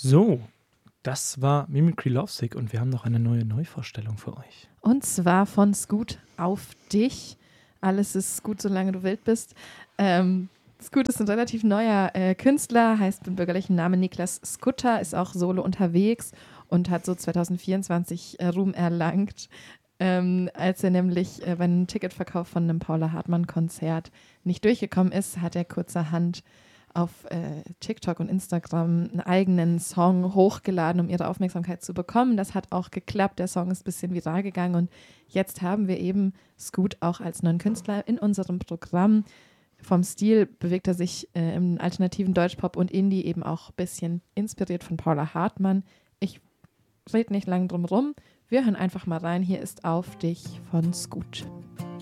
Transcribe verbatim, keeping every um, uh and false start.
So, das war Mimicry Lovesick und wir haben noch eine neue Neuvorstellung für euch. Und zwar von Scoot auf dich. Alles ist gut, solange du wild bist. Ähm, Scoot ist ein relativ neuer äh, Künstler, heißt im bürgerlichen Namen Niklas Skutter, ist auch solo unterwegs und hat so zwanzig vierundzwanzig äh, Ruhm erlangt, ähm, als er nämlich äh, bei einem Ticketverkauf von einem Paula Hartmann-Konzert nicht durchgekommen ist, hat er kurzerhand auf äh, TikTok und Instagram einen eigenen Song hochgeladen, um ihre Aufmerksamkeit zu bekommen. Das hat auch geklappt. Der Song ist ein bisschen viral gegangen und jetzt haben wir eben Scoot auch als neuen Künstler in unserem Programm. Vom Stil bewegt er sich äh, im alternativen Deutschpop und Indie eben auch ein bisschen inspiriert von Paula Hartmann. Ich rede nicht lange drum rum. Wir hören einfach mal rein. Hier ist Auf dich von Scoot.